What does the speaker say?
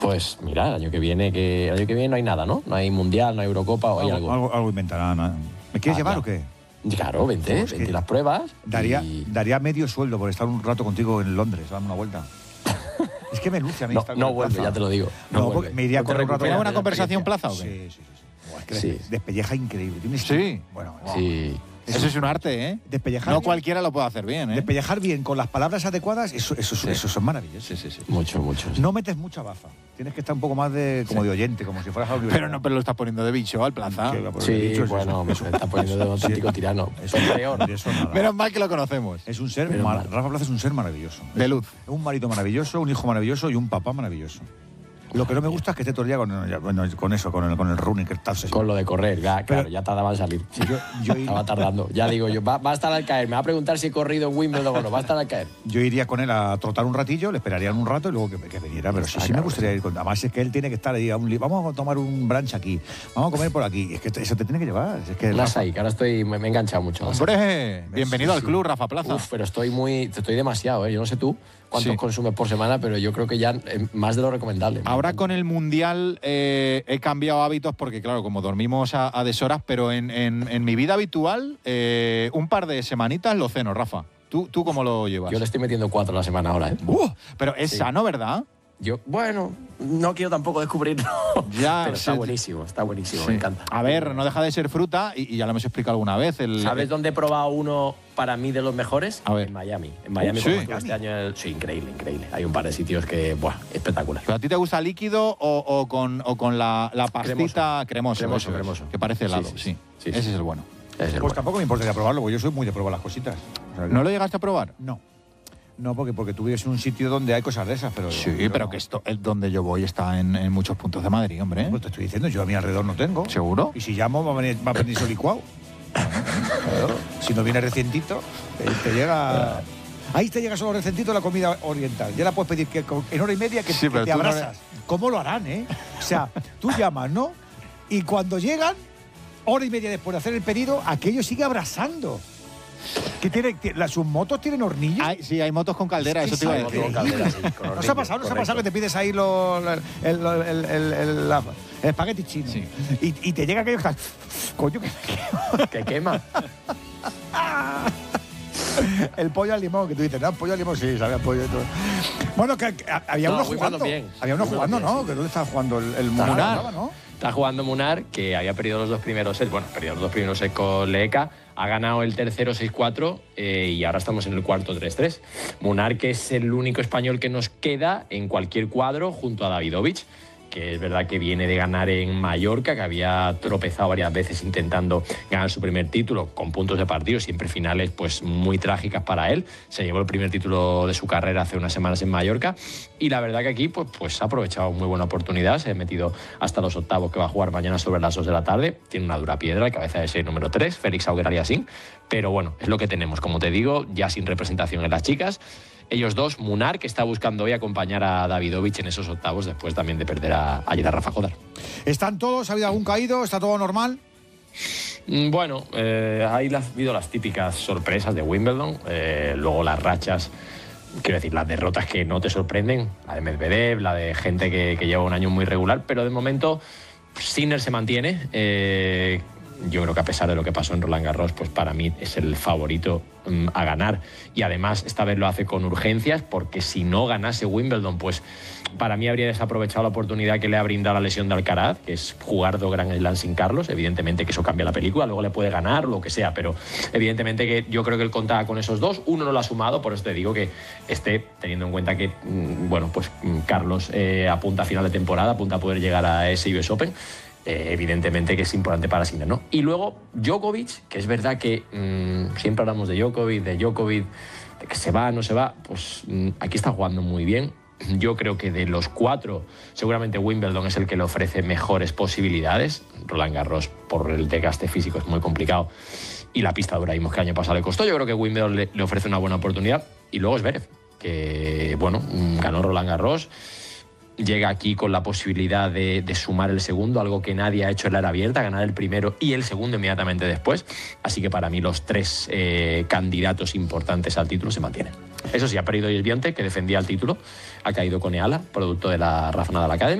Pues mira, el año que viene no hay nada, ¿no? No hay Mundial, no hay Eurocopa, o hay algo. Algo inventarán. ¿No? ¿Me quieres llevar o qué? Claro, vente las pruebas. Daría medio sueldo por estar un rato contigo en Londres, darme una vuelta. Es que me luce a mí. No vuelve, ya te lo digo. No, porque me iría a correr un rato. ¿Tienes una conversación plaza o qué? Sí. Es que despelleja increíble. Sí. Bueno, sí. Eso es un arte, ¿eh? Despellejar. No cualquiera lo puede hacer bien, ¿eh? Despellejar bien, con las palabras adecuadas, eso son maravillosos. Sí. Mucho. No metes mucha baza. Tienes que estar un poco más de oyente, como si fueras a la universidad. Pero lo estás poniendo de bicho al plaza. Sí, bueno, me está poniendo de auténtico tirano. Eso es peor. Menos mal que lo conocemos. Es un ser, Rafa Plaza es un ser maravilloso. De luz. Es un marido maravilloso, un hijo maravilloso y un papá maravilloso. Lo que no me gusta es que esté todo el día con eso, con el running que está obsesionado. Con lo de correr, claro, ya tardaba en salir. Sí, yo estaba tardando. Ya digo yo, va a estar al caer. Me va a preguntar si he corrido en Wimbledon o no. Va a estar al caer. Yo iría con él a trotar un ratillo, le esperarían un rato y luego que viniera. Pero sí me gustaría ir con. Además es que él tiene que estar ahí. Vamos a tomar un brunch aquí. Vamos a comer por aquí. Es que eso te tiene que llevar. Es que ahí, que ahora me he enganchado mucho. ¡Hombre! Bienvenido al club, Rafa Plaza. Pero estoy demasiado, ¿eh? Yo no sé tú cuántos consumes por semana, pero yo creo que ya más de lo recomendable. Ahora con el Mundial he cambiado hábitos porque, claro, como dormimos a deshoras, pero en mi vida habitual, un par de semanitas lo ceno, Rafa. ¿Tú cómo lo llevas? Yo le estoy metiendo 4 a la semana ahora, ¿eh? Pero es sano, ¿verdad? Bueno, no quiero tampoco descubrirlo, pero está buenísimo, me encanta. A ver, no deja de ser fruta y ya lo hemos explicado alguna vez. ¿Sabes dónde he probado uno para mí de los mejores? A ver. En Miami. En Miami, este año. Sí, increíble. Hay un par de sitios que, espectacular. ¿Pero a ti te gusta líquido o con la pastita cremoso? Cremoso. Que parece helado, sí. Ese es el bueno. Pues tampoco me importaría probarlo, porque yo soy muy de probar las cositas. O sea, ¿No lo llegaste a probar? No, porque tú vives en un sitio donde hay cosas de esas, pero... Sí, pero que esto, donde yo voy está en muchos puntos de Madrid, hombre. Pues te estoy diciendo, yo a mi alrededor no tengo. ¿Seguro? Y si llamo, va a venir su licuado. Claro. Si no viene recientito, te llega... Ahí te llega solo recientito la comida oriental. Ya la puedes pedir en hora y media que te abrazas. ¿Cómo lo harán, eh? O sea, tú llamas, ¿no? Y cuando llegan, hora y media después de hacer el pedido, aquello sigue abrazando. ¿Sus motos tienen hornillos? Sí, hay motos con caldera, eso te iba a decir. Con caldera, sí, con ¿No se ha pasado que te pides ahí el espagueti chino? Sí. Y te llega aquello que está... Coño, que quema. El pollo al limón, que tú dices, ¿no? Pollo al limón, sí, sabía pollo y todo. Bueno, que había uno jugando. Había uno jugando, ¿no? Que ¿dónde estaba jugando el Munar, ¿no? Está jugando Munar, que había perdido los 2 primeros sets. Bueno, perdido los 2 primeros sets con Leeka. Ha ganado el tercero 6-4 y ahora estamos en el cuarto 3-3. Munar, que es el único español que nos queda en cualquier cuadro junto a Davidovich, que es verdad que viene de ganar en Mallorca, que había tropezado varias veces intentando ganar su primer título con puntos de partido, siempre finales pues muy trágicas para él. Se llevó el primer título de su carrera hace unas semanas en Mallorca y la verdad que aquí pues ha aprovechado muy buena oportunidad, se ha metido hasta los octavos, que va a jugar mañana sobre las 2 de la tarde. Tiene una dura piedra, el cabeza de serie número 3, Félix Auger-Aliassime, pero bueno, es lo que tenemos, como te digo, ya sin representación en las chicas. Ellos dos, Munar, que está buscando hoy acompañar a Davidovich en esos octavos después también de perder ayer a Rafa Jodar. ¿Están todos? ¿Ha habido algún caído? ¿Está todo normal? Bueno, ahí ha habido las típicas sorpresas de Wimbledon, luego las rachas, quiero decir, las derrotas que no te sorprenden, la de Medvedev, la de gente que lleva un año muy regular, pero de momento Sinner se mantiene. Yo creo que a pesar de lo que pasó en Roland Garros, pues para mí es el favorito a ganar. Y además esta vez lo hace con urgencias, porque si no ganase Wimbledon, pues para mí habría desaprovechado la oportunidad que le ha brindado la lesión de Alcaraz, que es jugar 2 Grand Slam sin Carlos. Evidentemente que eso cambia la película, luego le puede ganar, lo que sea, pero evidentemente que yo creo que él contaba con esos 2. Uno no lo ha sumado, por eso te digo que teniendo en cuenta que pues Carlos apunta a final de temporada, apunta a poder llegar a ese US Open. Evidentemente que es importante para Sinner, ¿no? Y luego Djokovic, que es verdad que siempre hablamos de Djokovic, de que se va, no se va, pues aquí está jugando muy bien. Yo creo que de los 4, seguramente Wimbledon es el que le ofrece mejores posibilidades. Roland Garros, por el desgaste físico, es muy complicado. Y la pista dura, vimos que el año pasado le costó. Yo creo que Wimbledon le ofrece una buena oportunidad. Y luego es Zverev, que, bueno, ganó Roland Garros. Llega aquí con la posibilidad de sumar el segundo, algo que nadie ha hecho en la era abierta, ganar el primero y el segundo inmediatamente después. Así que para mí los 3 candidatos importantes al título se mantienen. Eso sí, ha perdido Ies Viante, que defendía el título, ha caído con Eala, producto de la Rafa Nadal Academy.